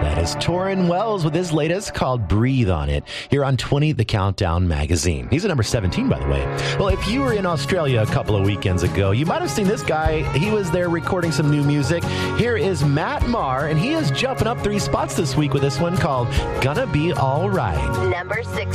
That is Torrin Wells with his latest called Breathe on It here on 20 The Countdown magazine. He's at number 17, by the way. Well, if you were in Australia a couple of weekends ago, you might have seen this guy. He was there recording some new music. Here is Matt Maher, and he is jumping up 3 spots this week with this one called Gonna Be All Right. Number 16.